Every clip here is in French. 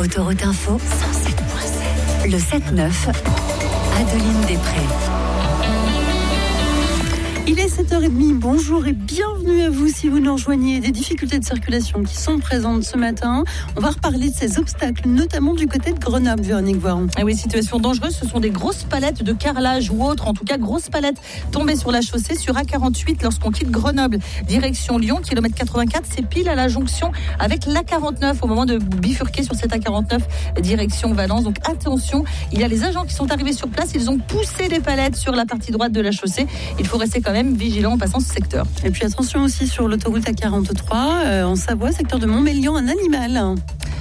Autoroute Info 107.7. Le 7-9, Adeline Després. Il est 7h30, bonjour et bienvenue à vous si vous nous rejoignez. Des difficultés de circulation qui sont présentes ce matin. On va reparler de ces obstacles, notamment du côté de Grenoble, Véronique Voiron. Ah oui, situation dangereuse, ce sont des grosses palettes de carrelage ou autres, en tout cas grosses palettes tombées sur la chaussée sur A48 lorsqu'on quitte Grenoble. Direction Lyon, kilomètre 84, c'est pile à la jonction avec l'A49 au moment de bifurquer sur cette A49 direction Valence. Donc attention, il y a les agents qui sont arrivés sur place, ils ont poussé les palettes sur la partie droite de la chaussée. Il faut rester quand même vigilant en passant ce secteur. Et puis attention aussi sur l'autoroute A43 en Savoie, secteur de Montmélian, un animal.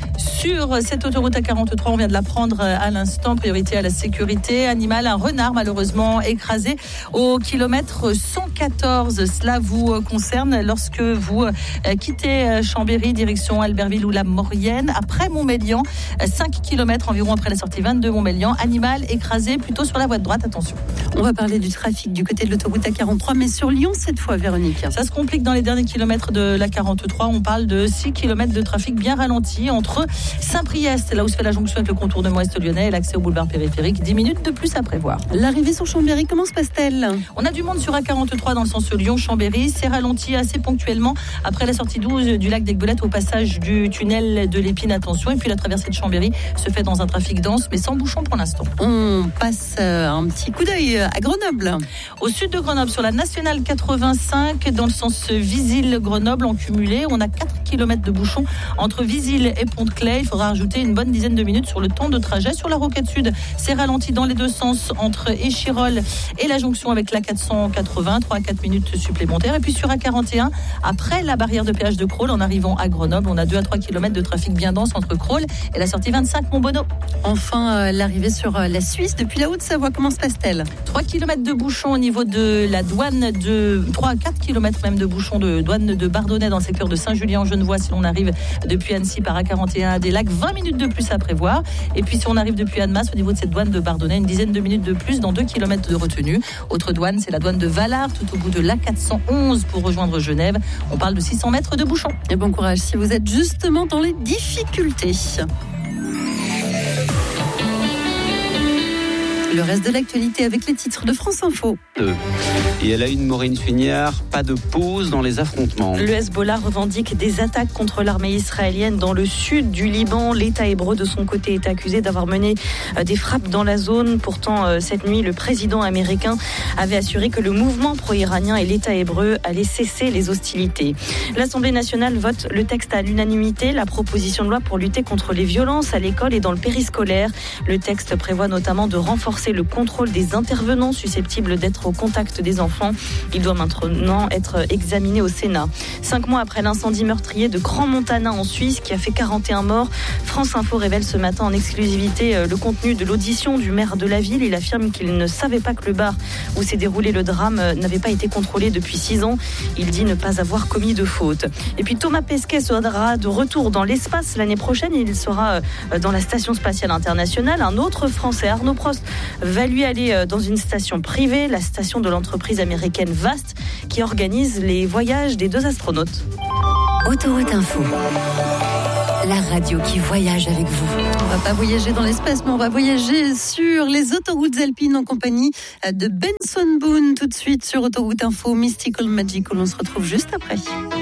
Sur cette autoroute A43, on vient de l'apprendre à l'instant, priorité à la sécurité. Animal, un renard malheureusement écrasé au kilomètre 114. Cela vous concerne lorsque vous quittez Chambéry, direction Albertville ou la Maurienne. Après Montmélian, 5 km environ après la sortie 22 Montmélian. Animal écrasé plutôt sur la voie de droite, attention. On va parler du trafic du côté de l'autoroute A43, mais sur Lyon cette fois, Véronique. Ça se complique dans les derniers kilomètres de la 43. On parle de 6 km de trafic bien ralenti entre Saint-Priest, là où se fait la jonction avec le contournement est-lyonnais, et l'accès au boulevard périphérique. 10 minutes de plus à prévoir. L'arrivée sur Chambéry, comment se passe-t-elle ? On a du monde sur A43 dans le sens Lyon-Chambéry. C'est ralenti assez ponctuellement après la sortie 12 du lac d'Aiguebelette au passage du tunnel de l'Épine. Attention. Et puis la traversée de Chambéry se fait dans un trafic dense, mais sans bouchon pour l'instant. On passe un petit coup d'œil à Grenoble. Au sud de Grenoble, sur la nationale 85, dans le sens Visil-Grenoble, en cumulé, on a 4 km de bouchons entre Visil et Pont-de-Clay. Il faudra rajouter une bonne dizaine de minutes sur le temps de trajet. Sur la Rocade Sud, c'est ralenti dans les deux sens entre Échirolles et la jonction avec la 480, 3 à 4 minutes supplémentaires. Et puis sur A41, après la barrière de péage de Crolles, en arrivant à Grenoble, on a 2 à 3 km de trafic bien dense entre Crolles et la sortie 25 Montbonneau. Enfin, l'arrivée sur la Suisse depuis la Haute-Savoie, comment se passe-t-elle ? 3 km de bouchons au niveau de la douane, 3 à 4 km même de bouchons de douane de Bardonnay dans le secteur de Saint-Julien-en-Genevois si l'on arrive depuis Annecy par A41 à des Lacs, 20 minutes de plus à prévoir. Et puis si on arrive depuis Annemasse au niveau de cette douane de Bardonnay, une dizaine de minutes de plus dans 2 km de retenue. Autre douane, c'est la douane de Valard tout au bout de l'A411 pour rejoindre Genève. On parle de 600 mètres de bouchons. Et bon courage si vous êtes justement dans les difficultés. Le reste de l'actualité avec les titres de France Info. Et elle a une Maureen Suignard, pas de pause dans les affrontements. Le Hezbollah revendique des attaques contre l'armée israélienne dans le sud du Liban. L'État hébreu de son côté est accusé d'avoir mené des frappes dans la zone. Pourtant, cette nuit, le président américain avait assuré que le mouvement pro-iranien et l'État hébreu allaient cesser les hostilités. L'Assemblée nationale vote le texte à l'unanimité, la proposition de loi pour lutter contre les violences à l'école et dans le périscolaire. Le texte prévoit notamment de renforcer le contrôle des intervenants susceptibles d'être au contact des enfants. Il doit maintenant être examiné au Sénat. 5 mois après l'incendie meurtrier de Crans-Montana en Suisse qui a fait 41 morts, France Info révèle ce matin en exclusivité le contenu de l'audition du maire de la ville. Il affirme qu'il ne savait pas que le bar où s'est déroulé le drame n'avait pas été contrôlé depuis 6 ans. Il dit ne pas avoir commis de faute. Et puis Thomas Pesquet sera de retour dans l'espace l'année prochaine. Il sera dans la Station Spatiale Internationale. Un autre Français, Arnaud Prost, va lui aller dans une station privée, la station de l'entreprise américaine VAST, qui organise les voyages des 2 astronautes. Autoroute Info, la radio qui voyage avec vous. On va pas voyager dans l'espace, mais on va voyager sur les autoroutes alpines en compagnie de Benson Boone. Tout de suite sur Autoroute Info, Mystical Magical. On se retrouve juste après.